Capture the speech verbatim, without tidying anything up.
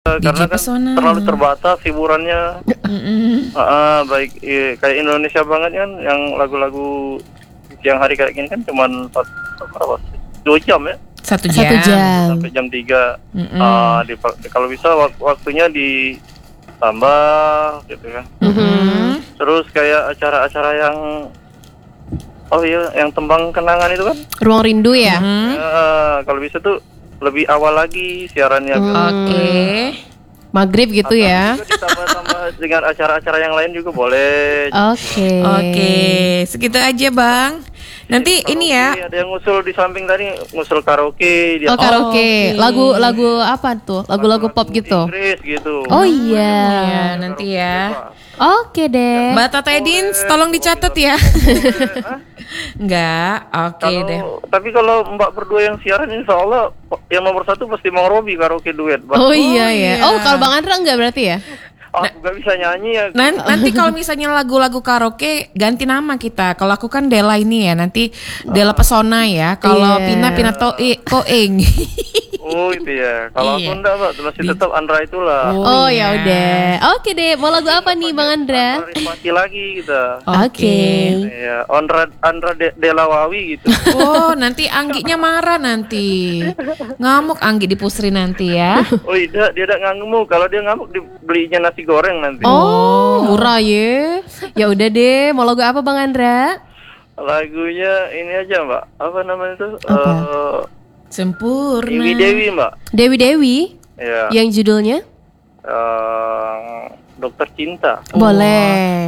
Karena kan Pesona. terlalu terbatas hiburannya. Mm-mm. Uh, baik iya, kayak Indonesia banget kan, yang lagu-lagu siang hari kayak gini kan cuman berapa? Dua jam ya. Satu jam. Satu jam. Sampai jam tiga. Mm-mm. Uh, di, kalau bisa wak- waktunya ditambah gitu kan. Mm-mm. Terus kayak acara-acara yang oh iya, yang tembang kenangan itu kan. Ruang Rindu ya. Mm. Uh, kalau bisa tuh lebih awal lagi siarannya. Hmm. Oke. Maghrib gitu Atau ya. juga ditambah-tambah dengan acara-acara yang lain juga boleh. Oke. Oke, segitu aja Bang. Nanti Karaoke, ini ya. ada yang ngusul di samping tadi, ngusul karaoke dia. Oh karaoke. oke. Lagu-lagu apa tuh? Lagu-lagu pop gitu. Inggris gitu. Oh iya. Ya, nanti ya. Oke deh. Mbak Tata Edin, tolong dicatat ya. Hah? Enggak, oke Kalau- deh. Tapi kalau Mbak berdua yang siaran, insya Allah yang nomor satu pasti Mang Robi karaoke duet. Bang. Oh iya ya. iya. Oh kalau Bang Andra enggak berarti ya? Aku nggak bisa nyanyi ya. Nan- nanti kalau misalnya lagu-lagu karaoke ganti nama kita. Kalau aku kan Dela ini ya, nanti Dela Pesona ya. Kalau Iya. Pina Pina Toi Koeng. Oh itu ya. Kalau Iya. aku enggak, Mbak, masih tetap Andra itulah. Oh, Oh iya. ya udah. Oke deh. Mau lagu apa nih Bang Andra? Mati lagi kita. Oke. Iya, Andra Andra De, Delawawi gitu. Oh, nanti Angginya marah nanti. Ngamuk Anggi di Pusri nanti ya. Oh tidak, dia tidak ngamuk. Kalau dia ngamuk dibelinya nasi goreng nanti. Oh, murah ya. Ya udah deh. Mau lagu apa Bang Andra? Lagunya ini aja Mbak. Apa namanya itu? Apa? Eh, Sempurna. Dewi Dewi Mbak. Dewi Dewi. Ya. Yang judulnya? Eh, Dokter Cinta. Boleh.